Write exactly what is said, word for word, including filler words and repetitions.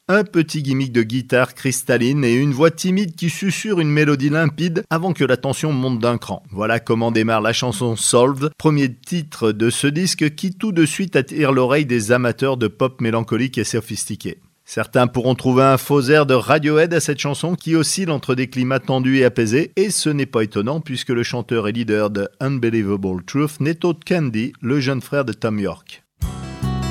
un petit gimmick de guitare cristalline et une voix timide qui susurre une mélodie limpide avant que la tension monte d'un cran. Voilà comment démarre la chanson Solved, premier titre de ce disque qui tout de suite attire l'oreille des amateurs de pop mélancolique et sophistiqué. Certains pourront trouver un faux air de Radiohead à cette chanson qui oscille entre des climats tendus et apaisés, et ce n'est pas étonnant puisque le chanteur et leader de Unbelievable Truth n'est autre qu'Andy, le jeune frère de Thom Yorke.